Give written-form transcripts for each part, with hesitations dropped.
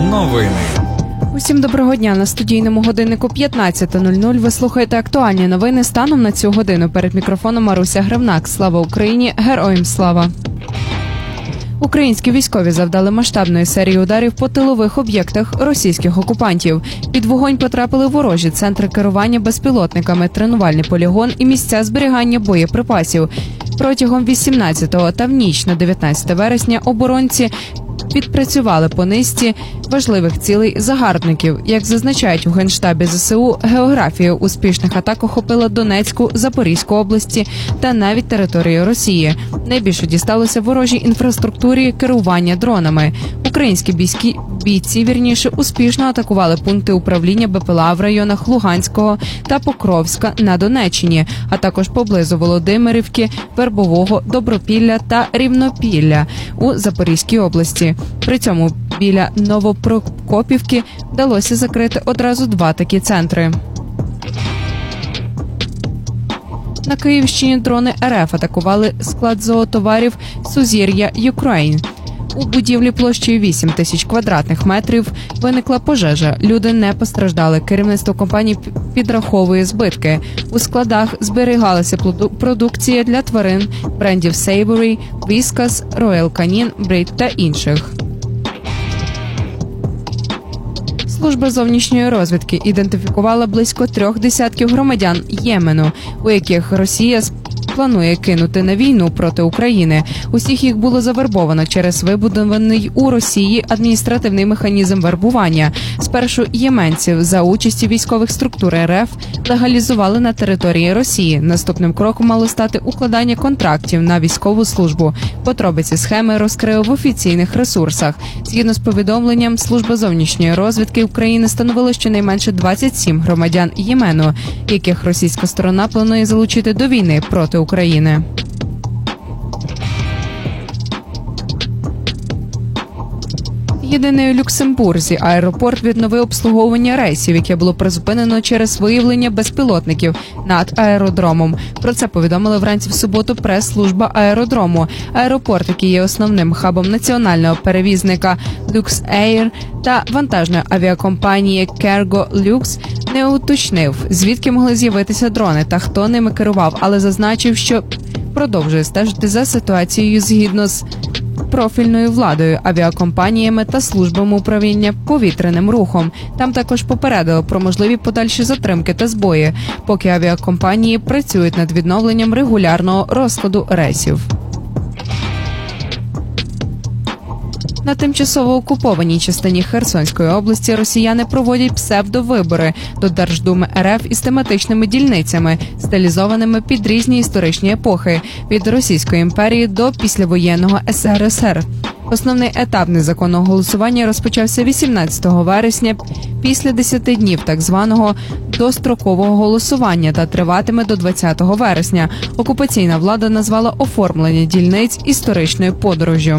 Новини. Усім доброго дня. На студійному годиннику 15:00 ви слухаєте актуальні новини станом на цю годину. Перед мікрофоном Маруся Гривнак. Слава Україні! Героям слава! Українські військові завдали масштабної серії ударів по тилових об'єктах російських окупантів. Під вогонь потрапили ворожі центри керування безпілотниками, тренувальний полігон і місця зберігання боєприпасів. Протягом 18 та в ніч на 19 вересня оборонці відпрацювали по низці важливих цілей загарбників. Як зазначають у Генштабі ЗСУ, географія успішних атак охопила Донецьку, Запорізьку області та навіть територію Росії. Найбільше дісталося ворожій інфраструктурі керування дронами. Українські бійці успішно атакували пункти управління БПЛА в районах Луганського та Покровська на Донеччині, а також поблизу Володимирівки, Вербового, Добропілля та Рівнопілля у Запорізькій області. При цьому біля Новопрокопівки вдалося закрити одразу 2 такі центри. На Київщині дрони РФ атакували склад зоотоварів «Сузір'я Юкрейн». У будівлі площею 8 тисяч квадратних метрів виникла пожежа. Люди не постраждали. Керівництво компанії підраховує збитки. У складах зберігалася продукція для тварин брендів Savory, Whiskas, Royal Canin, Brit та інших. Служба зовнішньої розвідки ідентифікувала близько 3 десятків громадян Ємену, у яких Росія планує кинути на війну проти України. Усіх їх було завербовано через вибудований у Росії адміністративний механізм вербування. Спершу єменців за участі військових структур РФ легалізували на території Росії. Наступним кроком мало стати укладання контрактів на військову службу. Подробиці схеми розкрили в офіційних ресурсах. Згідно з повідомленням, Служба зовнішньої розвідки України встановила щонайменше 27 громадян Ємену, яких російська сторона планує залучити до війни проти України. Єдиний у Люксембурзі аеропорт відновив обслуговування рейсів, яке було призупинено через виявлення безпілотників над аеродромом. Про це повідомили вранці в суботу прес-служба аеродрому. Аеропорт, який є основним хабом національного перевізника LuxAir та вантажної авіакомпанії Cargo Lux, не уточнив, звідки могли з'явитися дрони та хто ними керував, але зазначив, що продовжує стежити за ситуацією згідно з профільною владою, авіакомпаніями та службами управління повітряним рухом. Там також попередили про можливі подальші затримки та збої, поки авіакомпанії працюють над відновленням регулярного розкладу рейсів. На тимчасово окупованій частині Херсонської області росіяни проводять псевдовибори до Держдуми РФ із тематичними дільницями, стилізованими під різні історичні епохи – від Російської імперії до післявоєнного СРСР. Основний етап незаконного голосування розпочався 18 вересня після 10 днів так званого дострокового голосування та триватиме до 20 вересня. Окупаційна влада назвала оформлення дільниць історичною подорожжю.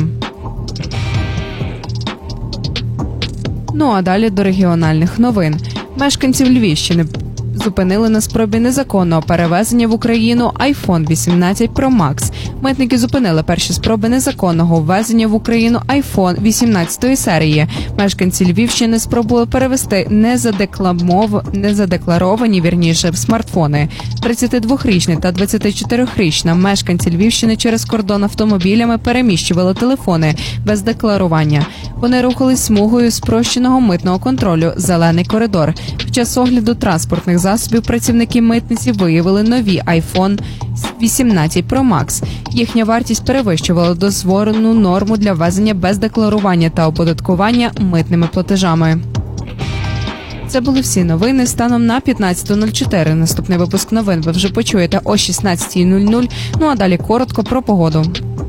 Ну а далі до регіональних новин. Мешканців Львівщини зупинили на спробі незаконного перевезення в Україну iPhone 18 Pro Max. Митники зупинили перші спроби незаконного ввезення в Україну iPhone 18 серії. Мешканці Львівщини спробували перевезти незадекларовані смартфони. 32-річний та 24-річна мешканці Львівщини через кордон автомобілями переміщували телефони без декларування. Вони рухались смугою спрощеного митного контролю «Зелений коридор». Під час огляду транспортних засобів працівники митниці виявили нові iPhone 18 Pro Max. Їхня вартість перевищувала дозволену норму для ввезення без декларування та оподаткування митними платежами. Це були всі новини станом на 15:04. Наступний випуск новин ви вже почуєте о 16:00. Ну а далі коротко про погоду.